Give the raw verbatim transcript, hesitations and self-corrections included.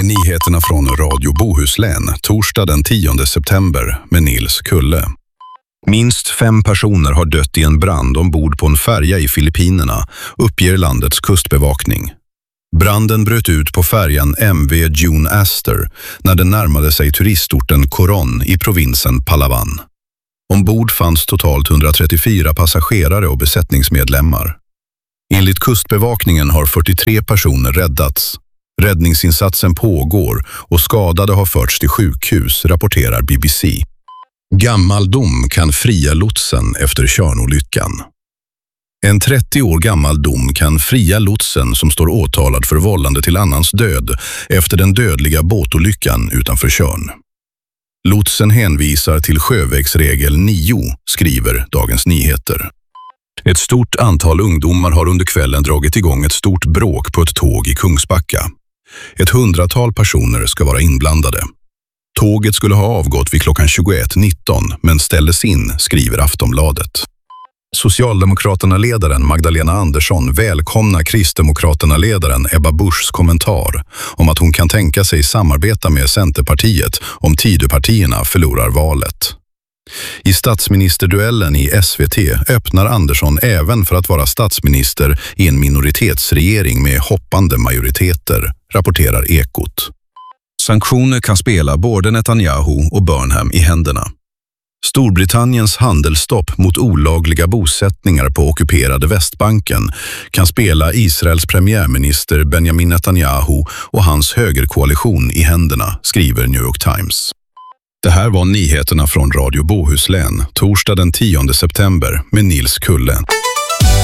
nyheterna från Radio Bohuslän, torsdag den tionde september med Nils Kulle. Minst fem personer har dött i en brand ombord på en färja i Filippinerna, uppger landets kustbevakning. Branden bröt ut på färjan M V June Aster när den närmade sig turistorten Coron i provinsen Palawan. Ombord fanns totalt hundratrettiofyra passagerare och besättningsmedlemmar. Enligt kustbevakningen har fyrtiotre personer räddats. Räddningsinsatsen pågår och skadade har förts till sjukhus, rapporterar B B C. Gammal dom kan fria lotsen efter Tjörnolyckan. En trettio år gammal dom kan fria lotsen som står åtalad för vållande till annans död efter den dödliga båtolyckan utanför Tjörn. Lotsen hänvisar till sjövägsregel nio, skriver Dagens Nyheter. Ett stort antal ungdomar har under kvällen dragit igång ett stort bråk på ett tåg i Kungsbacka. Ett hundratal personer ska vara inblandade. Tåget skulle ha avgått vid klockan tjugoett nitton men ställdes in, skriver Aftonbladet. Socialdemokraterna-ledaren Magdalena Andersson välkomnar Kristdemokraterna-ledaren Ebba Buschs kommentar om att hon kan tänka sig samarbeta med Centerpartiet om Tidöpartierna förlorar valet. I statsministerduellen i S V T öppnar Andersson även för att vara statsminister i en minoritetsregering med hoppande majoriteter, rapporterar Ekot. Sanktioner kan spela både Netanyahu och Burnham i händerna. Storbritanniens handelsstopp mot olagliga bosättningar på ockuperade Västbanken kan spela Israels premiärminister Benjamin Netanyahu och hans högerkoalition i händerna, skriver New York Times. Det här var nyheterna från Radio Bohuslän, torsdag den tionde september med Nils Kulle.